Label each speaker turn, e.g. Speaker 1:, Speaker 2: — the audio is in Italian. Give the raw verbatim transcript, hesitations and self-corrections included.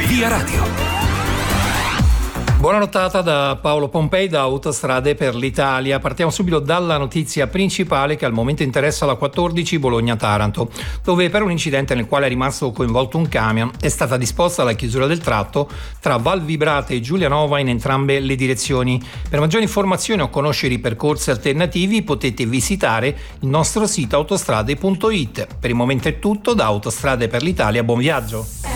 Speaker 1: Via Radio.
Speaker 2: Buona nottata da Paolo Pompei da Autostrade per l'Italia. Partiamo subito dalla notizia principale che al momento interessa la quattordici Bologna-Taranto, dove per un incidente nel quale è rimasto coinvolto un camion è stata disposta la chiusura del tratto tra Val Vibrate e Giulianova in entrambe le direzioni. Per maggiori informazioni o conoscere i percorsi alternativi potete visitare il nostro sito autostrade punto it. Per il momento è tutto, da Autostrade per l'Italia, buon viaggio.